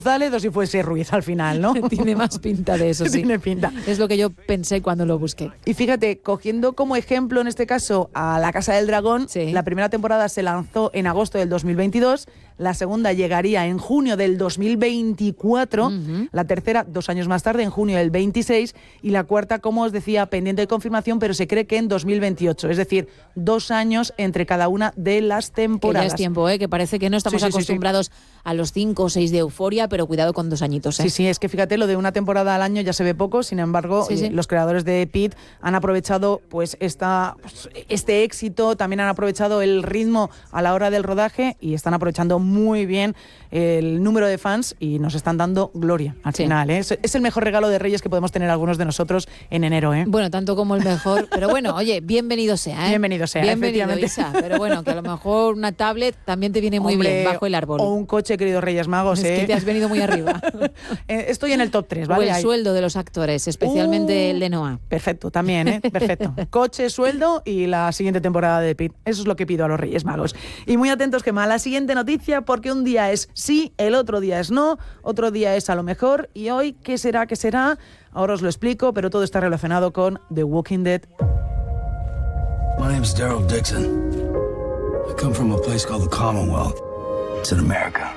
González o si fuese Ruiz al final, ¿no? Tiene más pinta de eso, sí. Tiene pinta. Es lo que yo pensé cuando lo busqué. Y fíjate, cogiendo como ejemplo en este caso a La Casa del Dragón, sí. La primera temporada se lanzó en agosto del 2022, la segunda llegaría en junio del 2024, la tercera 2 años más tarde, en junio del 26, y la cuarta, como os decía, pendiente de confirmación, pero se cree que en 2028, es decir, 2 años entre cada una de las temporadas. Que ya es tiempo, que parece que no estamos acostumbrados a los 5 o 6 de Euforia, pero cuidado con 2 añitos. Sí, es que fíjate, lo de una temporada al año ya se ve poco, sin embargo, los creadores de Pitt han aprovechado pues este éxito, también han aprovechado el ritmo a la hora del rodaje y están aprovechando muy bien el número de fans y nos están dando gloria al final. Es el mejor regalo de Reyes que podemos tener algunos de nosotros en enero. Bueno, tanto como el mejor, pero bueno, oye, bienvenido sea. Bienvenido sea, efectivamente. Isa, pero bueno, que a lo mejor una tablet también te viene muy bien bajo el árbol. O un coche, queridos Reyes Magos. Es que te has venido muy arriba. Estoy en el top 3, ¿vale? O el sueldo de los actores, especialmente el de Noah. Perfecto, también, perfecto. Coche, sueldo y la siguiente temporada de Pitt. Eso es lo que pido a los Reyes Magos. Y muy atentos, Gemma, a la siguiente noticia, porque un día es sí, el otro día es no, otro día es a lo mejor, y hoy, ¿qué será? ¿Qué será? Ahora os lo explico, pero todo está relacionado con The Walking Dead. My name's Daryl Dixon. I come from a place called the Commonwealth. It's in America.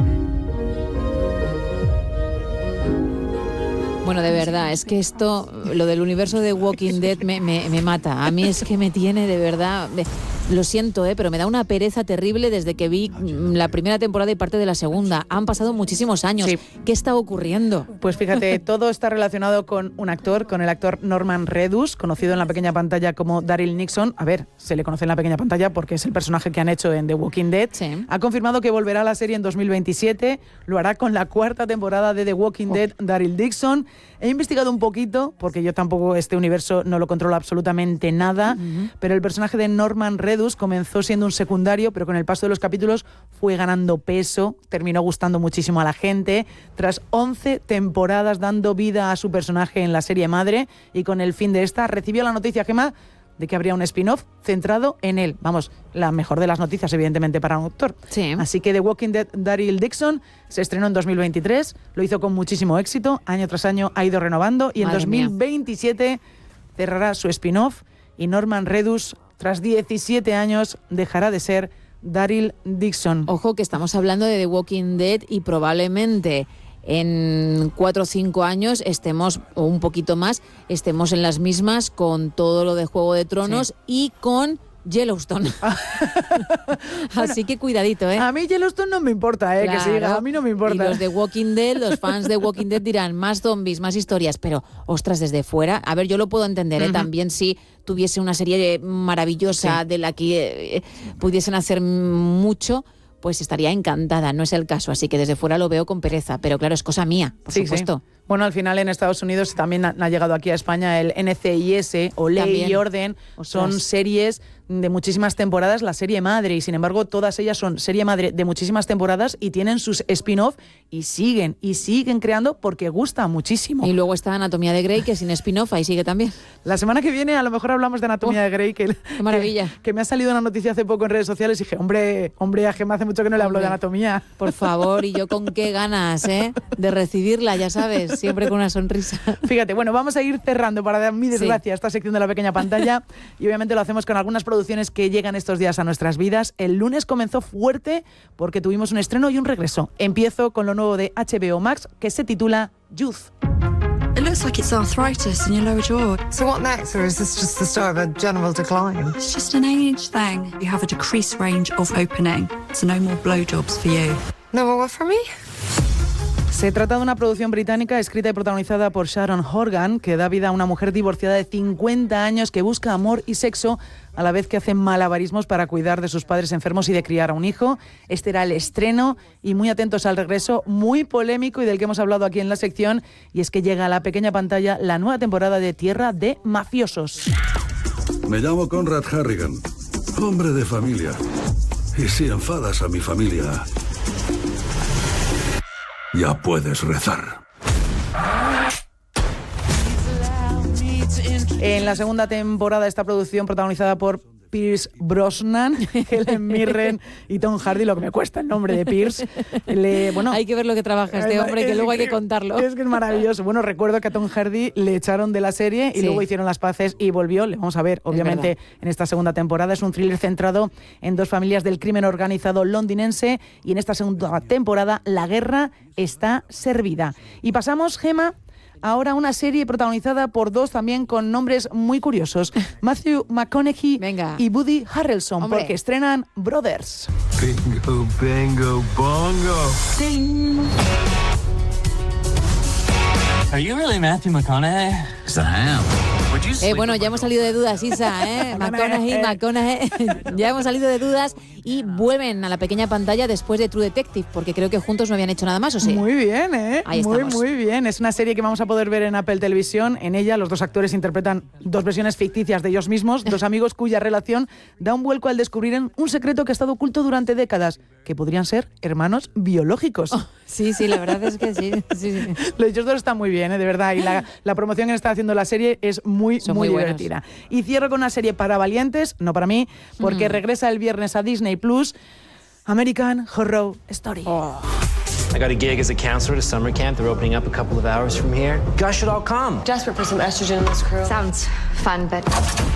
Bueno, de verdad, es que esto, lo del universo de Walking Dead me mata. A mí es que me tiene, de verdad, lo siento, pero me da una pereza terrible desde que vi la primera temporada y parte de la segunda. Han pasado muchísimos años. Sí. ¿Qué está ocurriendo? Pues fíjate, todo está relacionado con un actor, con el actor Norman Reedus, conocido en la pequeña pantalla como Daryl Dixon. A ver, se le conoce en la pequeña pantalla porque es el personaje que han hecho en The Walking Dead. Sí. Ha confirmado que volverá a la serie en 2027. Lo hará con la 4ª temporada de The Walking Dead, Daryl Dixon. He investigado un poquito, porque yo tampoco este universo no lo controlo absolutamente nada, pero el personaje de Norman Reedus comenzó siendo un secundario, pero con el paso de los capítulos fue ganando peso, terminó gustando muchísimo a la gente. Tras 11 temporadas dando vida a su personaje en la serie madre, y con el fin de esta, recibió la noticia, Gemma, de que habría un spin-off centrado en él. Vamos, la mejor de las noticias, evidentemente, para un actor. Sí. Así que The Walking Dead, Daryl Dixon, se estrenó en 2023, lo hizo con muchísimo éxito, año tras año ha ido renovando, y en 2027 cerrará su spin-off, y Norman Reedus, tras 17 años, dejará de ser Daryl Dixon. Ojo, que estamos hablando de The Walking Dead y probablemente en 4 o 5 años estemos, o un poquito más, estemos en las mismas con todo lo de Juego de Tronos y con Yellowstone. Así que cuidadito, A mí Yellowstone no me importa, claro, que siga, a mí no me importa. Y los de Walking Dead, los fans de Walking Dead dirán, más zombies, más historias, pero ostras, desde fuera, a ver, yo lo puedo entender, también si tuviese una serie maravillosa de la que pudiesen hacer mucho, pues estaría encantada, no es el caso, así que desde fuera lo veo con pereza, pero claro, es cosa mía, por supuesto. Sí. Bueno, al final en Estados Unidos también ha llegado aquí a España el NCIS o Ley también. Y Orden. Ostras. Son series de muchísimas temporadas, la serie madre, y sin embargo todas ellas son serie madre de muchísimas temporadas y tienen sus spin-off y siguen creando porque gusta muchísimo. Y luego está Anatomía de Grey, que sin spin-off ahí sigue también. La semana que viene a lo mejor hablamos de Anatomía de Grey, qué maravilla. Que me ha salido una noticia hace poco en redes sociales y dije, hombre, a Gemma hace mucho que no le hablo de anatomía. Por favor, y yo con qué ganas, de recibirla, ya sabes, siempre con una sonrisa. Fíjate, bueno, vamos a ir cerrando para dar mi desgracia esta sección de la pequeña pantalla y obviamente lo hacemos con algunas producciones que llegan estos días a nuestras vidas. El lunes comenzó fuerte porque tuvimos un estreno y un regreso. Empiezo con lo nuevo de HBO Max que se titula Youth. It looks like it's arthritis in your lower jaw. So what next, or is this just the start of a general decline? It's just an age thing. You have a decreased range of opening, so no more blowjobs for you. No more what for me? Se trata de una producción británica escrita y protagonizada por Sharon Horgan, que da vida a una mujer divorciada de 50 años que busca amor y sexo a la vez que hace malabarismos para cuidar de sus padres enfermos y de criar a un hijo. Este era el estreno y muy atentos al regreso, muy polémico y del que hemos hablado aquí en la sección, y es que llega a la pequeña pantalla la nueva temporada de Tierra de Mafiosos. Me llamo Conrad Harrigan, hombre de familia. Y si enfadas a mi familia, ya puedes rezar. En la segunda temporada de esta producción, protagonizada por Pierce Brosnan, Helen Mirren y Tom Hardy, lo que me cuesta el nombre de Pierce. Hay que ver lo que trabaja este hombre, que luego hay que contarlo. Es que es maravilloso. Bueno, recuerdo que a Tom Hardy le echaron de la serie y luego hicieron las paces y volvió. Le vamos a ver, obviamente, en esta segunda temporada. Es un thriller centrado en dos familias del crimen organizado londinense y en esta segunda temporada la guerra está servida. Y pasamos, Gemma, ahora una serie protagonizada por dos también con nombres muy curiosos. Matthew McConaughey y Woody Harrelson, porque estrenan Brothers. Bingo, bango, bongo. Ding. Are you really Matthew McConaughey? Yes, I am. Bueno, ya hemos salido de dudas, Isa, McConaughey. Ya hemos salido de dudas y vuelven a la pequeña pantalla después de True Detective, porque creo que juntos no habían hecho nada más, ¿o sí? Muy bien, Ahí estamos. Muy bien. Es una serie que vamos a poder ver en Apple Televisión. En ella los dos actores interpretan dos versiones ficticias de ellos mismos, dos amigos cuya relación da un vuelco al descubrir un secreto que ha estado oculto durante décadas, que podrían ser hermanos biológicos. Sí, la verdad es que sí. Los dos están muy bien, de verdad. Y la promoción que está haciendo la serie es muy divertida. Y cierro con una serie para valientes, no para mí, porque regresa el viernes a Disney Plus, American Horror Story. I got a gig as a counselor at a summer camp. They're opening up a couple of hours from here. You guys should all come. Desperate for some estrogen in this crew. Sounds fun, but...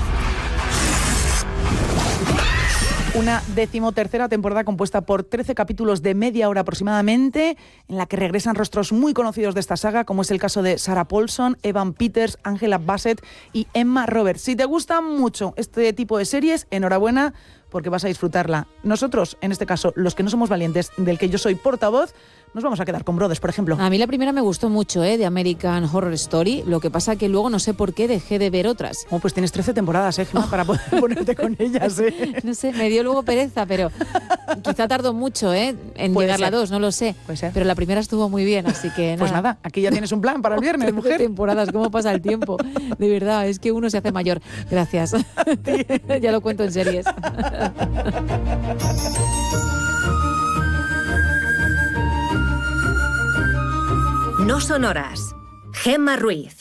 Una 13ª temporada compuesta por 13 capítulos de media hora aproximadamente, en la que regresan rostros muy conocidos de esta saga, como es el caso de Sarah Paulson, Evan Peters, Angela Bassett y Emma Roberts. Si te gusta mucho este tipo de series, enhorabuena, porque vas a disfrutarla. Nosotros, en este caso, los que no somos valientes, del que yo soy portavoz, nos vamos a quedar con Brothers, por ejemplo. A mí la primera me gustó mucho, de American Horror Story. Lo que pasa que luego no sé por qué dejé de ver otras. Pues tienes 13 temporadas, Gemma, para poder ponerte con ellas, No sé, me dio luego pereza, pero quizá tardó mucho, en llegar la 2, no lo sé. Pero la primera estuvo muy bien, así que Pues nada, aquí ya tienes un plan para el viernes, mujer. Temporadas, ¿cómo pasa el tiempo? De verdad, es que uno se hace mayor. Gracias. Ya lo cuento en series. No son horas. Gemma Ruiz.